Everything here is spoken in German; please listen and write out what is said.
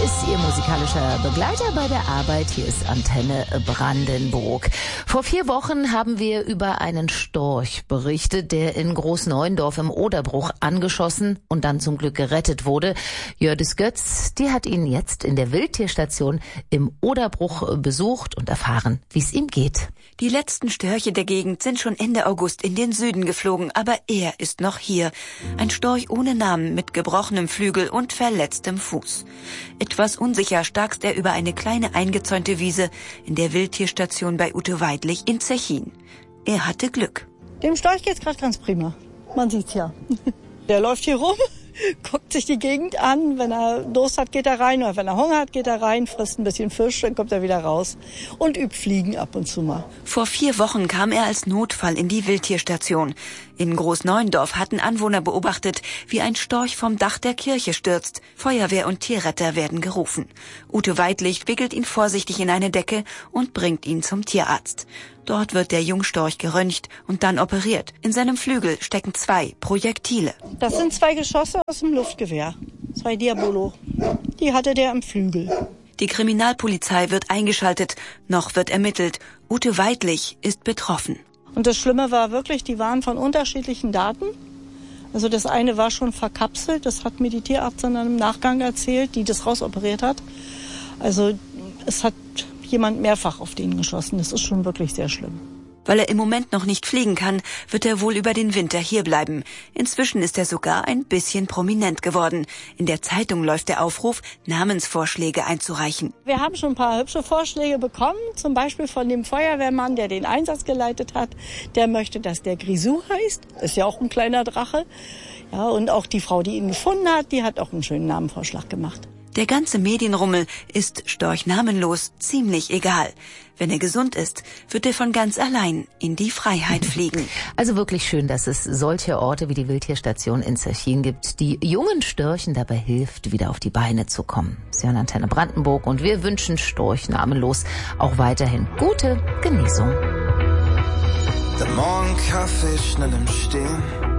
ist Ihr musikalischer Begleiter bei der Arbeit. Hier ist Antenne Brandenburg. Vor 4 Wochen haben wir über einen Storch berichtet, der in Großneuendorf im Oderbruch angeschossen und dann zum Glück gerettet wurde. Jördis Götz, die hat ihn jetzt in der Wildtierstation im Oderbruch besucht und erfahren, wie es ihm geht. Die letzten Störche der Gegend sind schon Ende August in den Süden geflogen, aber er ist noch hier. Ein Storch ohne Namen mit gebrochenem Flügel und verletztem Fuß. Etwas unsicher starkst er über eine kleine eingezäunte Wiese in der Wildtierstation bei Ute Weidlich in Zechin. Er hatte Glück. Dem Storch geht's gerade ganz prima. Man sieht's ja. Der läuft hier rum, guckt sich die Gegend an. Wenn er Durst hat, geht er rein. Oder wenn er Hunger hat, geht er rein, frisst ein bisschen Fisch, dann kommt er wieder raus und übt Fliegen ab und zu mal. Vor 4 Wochen kam er als Notfall in die Wildtierstation. In Großneuendorf hatten Anwohner beobachtet, wie ein Storch vom Dach der Kirche stürzt. Feuerwehr und Tierretter werden gerufen. Ute Weidlich wickelt ihn vorsichtig in eine Decke und bringt ihn zum Tierarzt. Dort wird der Jungstorch geröntgt und dann operiert. In seinem Flügel stecken 2 Projektile. Das sind 2 Geschosse aus dem Luftgewehr. 2 Diabolo. Die hatte der am Flügel. Die Kriminalpolizei wird eingeschaltet. Noch wird ermittelt. Ute Weidlich ist betroffen. Und das Schlimme war wirklich, die waren von unterschiedlichen Daten. Also das eine war schon verkapselt. Das hat mir die Tierärztin dann im Nachgang erzählt, die das rausoperiert hat. Also es hat jemand mehrfach auf den geschossen. Das ist schon wirklich sehr schlimm. Weil er im Moment noch nicht fliegen kann, wird er wohl über den Winter hierbleiben. Inzwischen ist er sogar ein bisschen prominent geworden. In der Zeitung läuft der Aufruf, Namensvorschläge einzureichen. Wir haben schon ein paar hübsche Vorschläge bekommen, zum Beispiel von dem Feuerwehrmann, der den Einsatz geleitet hat. Der möchte, dass der Grisou heißt. Ist ja auch ein kleiner Drache. Ja, und auch die Frau, die ihn gefunden hat, die hat auch einen schönen Namenvorschlag gemacht. Der ganze Medienrummel ist Storch namenlos ziemlich egal. Wenn er gesund ist, wird er von ganz allein in die Freiheit fliegen. Also wirklich schön, dass es solche Orte wie die Wildtierstation in Zechin gibt, die jungen Störchen dabei hilft, wieder auf die Beine zu kommen. Sie hören Antenne Brandenburg und wir wünschen Storch namenlos auch weiterhin gute Genesung. Der Morgenkaffee schnell im Stehen.